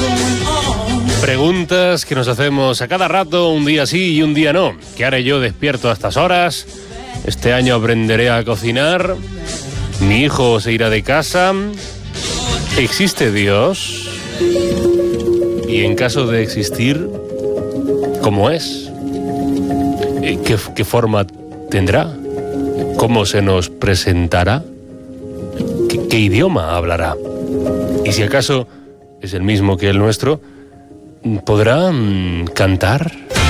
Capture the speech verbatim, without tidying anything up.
Preguntas que nos hacemos a cada rato, un día sí y un día no. ¿Qué haré yo despierto a estas horas? ¿Este año aprenderé a cocinar? ¿Mi hijo se irá de casa? ¿Existe Dios? Y en caso de existir, ¿cómo es? ¿Qué, qué forma tendrá? ¿Cómo se nos presentará? ¿Qué, qué idioma hablará? Y si acaso es el mismo que el nuestro, ¿podrá mm, cantar?